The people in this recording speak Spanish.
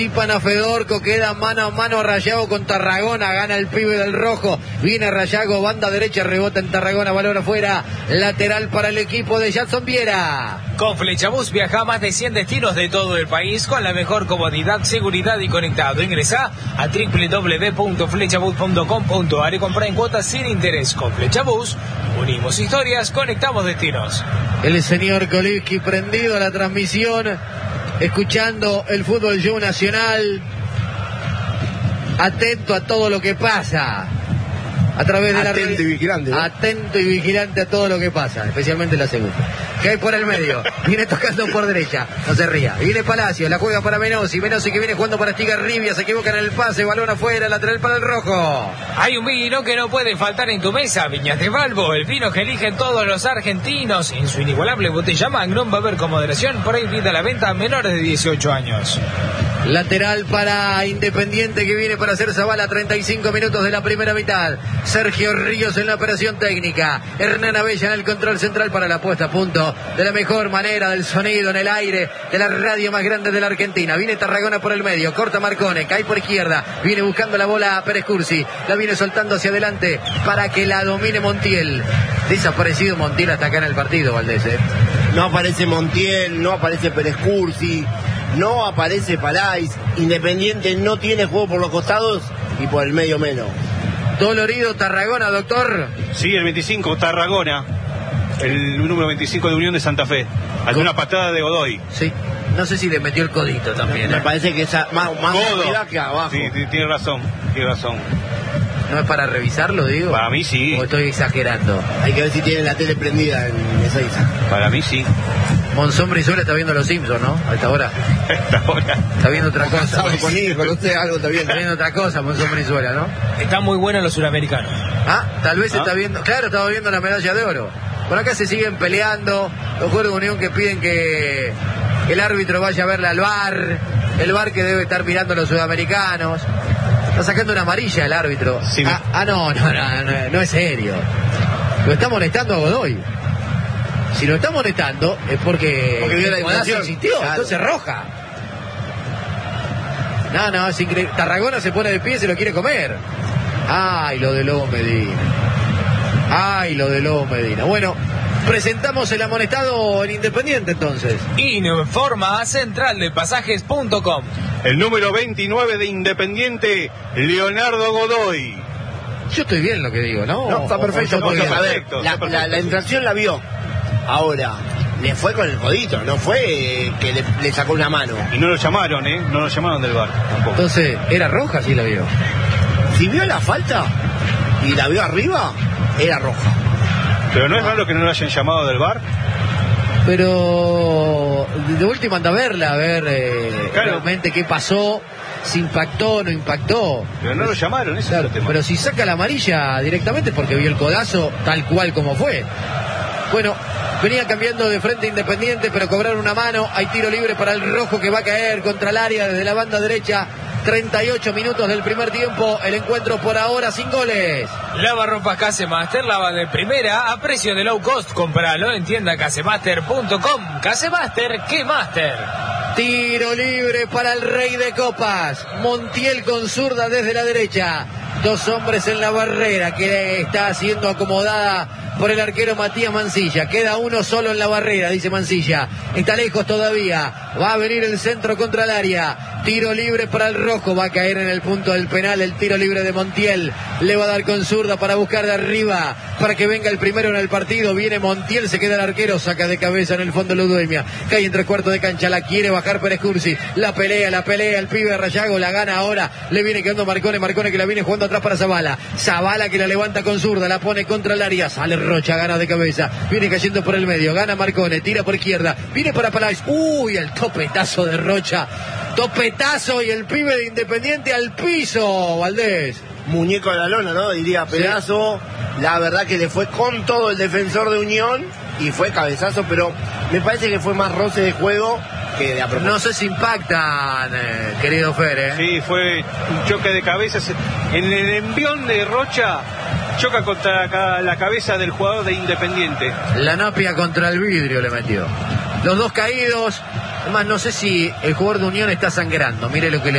Para Fedorco, queda mano a mano Rayago con Tarragona, gana el pibe del rojo, viene Rayago, banda derecha, rebota en Tarragona, balón afuera, lateral para el equipo de Jackson Viera. Con Flechabús viaja a más de 100 destinos de todo el país con la mejor comodidad, seguridad y conectado. Ingresá a www.flechabus.com.ar y compra en cuotas sin interés. Con Flechabús unimos historias, conectamos destinos. El señor Kolivsky prendido a la transmisión, escuchando el Fútbol Show Nacional, atento a todo lo que pasa a través de atento y vigilante, ¿no? Atento y vigilante a todo lo que pasa, especialmente la segunda. Que hay por el medio, viene tocando por derecha, no se ría, viene Palacio, la juega para Menossi que viene jugando para Estigarribia, se equivoca en el pase, balón afuera, lateral para el rojo. Hay un vino que no puede faltar en tu mesa, Viñas de Balbo, el vino que eligen todos los argentinos. En su inigualable botella Magnum va a haber con moderación, prohibida la venta a menores de 18 años. Lateral para Independiente que viene para hacer Zavala, 35 minutos de la primera mitad. Sergio Ríos en la operación técnica. Hernán Abella en el control central para la puesta a punto de la mejor manera del sonido en el aire de la radio más grande de la Argentina. Viene Tarragona por el medio, corta Marcone, cae por izquierda, viene buscando la bola a Pérez Cursi, la viene soltando hacia adelante para que la domine Montiel. Desaparecido Montiel hasta acá en el partido, Valdés, ¿eh? No aparece Montiel, no aparece Pérez Cursi, no aparece Palais. Independiente no tiene juego por los costados y por el medio menos. Dolorido Tarragona, doctor. Sí, el 25, Tarragona. El número 25 de Unión de Santa Fe. Alguna patada de Godoy. Sí, no sé si le metió el codito también. Me parece que esa más arriba que abajo. Sí, tiene razón. ¿No es para revisarlo, digo? Para mí sí. ¿O estoy exagerando? Hay que ver si tiene la tele prendida en Ezeiza. Para mí sí. Monzón Brizuela está viendo Los Simpsons, ¿no? A esta hora. Está viendo otra cosa. Con hijo, no sé, algo está viendo. Está viendo otra cosa, Monzón Brizuela, ¿no? Están muy buenos los suramericanos. Ah, tal vez está viendo. Claro, estaba viendo la medalla de oro. Por acá se siguen peleando los jugadores de Unión que piden que el árbitro vaya a verle al VAR. El VAR que debe estar mirando a los sudamericanos. Está sacando una amarilla el árbitro. Sí, no es serio. Lo está molestando a Godoy. Si lo está molestando es porque vio la información. Existió, claro. Entonces roja. No, es increíble. Tarragona se pone de pie y se lo quiere comer. Ay, lo de Lobo Medina. Bueno, presentamos el amonestado en Independiente entonces. Informa a centraldepasajes.com. El número 29 de Independiente, Leonardo Godoy. Yo estoy bien lo que digo, ¿no? No, está perfecto. La infracción la vio. Ahora, le fue con el codito, no fue que le sacó una mano. Y no lo llamaron, no lo llamaron del VAR tampoco. Entonces, ¿era roja? Sí la vio. Si vio la falta y la vio arriba, era roja. Pero no es raro que no lo hayan llamado del VAR. Pero de última anda a verla, a ver claro, realmente qué pasó, si impactó o no impactó. Pero no lo llamaron, ese claro, es el tema. Pero si saca la amarilla directamente porque vio el codazo tal cual como fue. Bueno, venía cambiando de frente Independiente, pero cobraron una mano. Hay tiro libre para el rojo que va a caer contra el área desde la banda derecha. 38 minutos del primer tiempo. El encuentro por ahora sin goles. Lavarropas Casemaster, lava de primera a precio de low cost. Compralo en tienda casemaster.com. Casemaster, ¿qué master? Tiro libre para el rey de copas. Montiel con zurda desde la derecha. Dos hombres en la barrera que está siendo acomodada por el arquero Matías Mancilla. Queda uno solo en la barrera, dice Mancilla. Está lejos todavía. Va a venir el centro contra el área. Tiro libre para el rojo. Va a caer en el punto del penal el tiro libre de Montiel. Le va a dar con zurda para buscar de arriba, para que venga el primero en el partido. Viene Montiel, se queda el arquero, saca de cabeza en el fondo Ludueña. Cae en 3/4 de cancha, la quiere bajar Pérez Cursi. La pelea, el pibe Rayago, la gana ahora. Le viene quedando Marcone que la viene jugando atrás para Zavala. Zavala que la levanta con zurda, la pone contra el área. Sale Rocha, gana de cabeza. Viene cayendo por el medio, gana Marcone, tira por izquierda. Viene para Palais. Uy, el topetazo de Rocha. Topetazo y el pibe de Independiente al piso, Valdés. Muñeco de la lona, ¿no? Diría pedazo. Sí. La verdad que le fue con todo el defensor de Unión y fue cabezazo, pero me parece que fue más roce de juego que de a propósito. No sé si impactan, querido Fer, Sí, fue un choque de cabezas. En el envión de Rocha choca contra la cabeza del jugador de Independiente. La napia contra el vidrio le metió. Los dos caídos. Además, no sé si el jugador de Unión está sangrando. Mire lo que le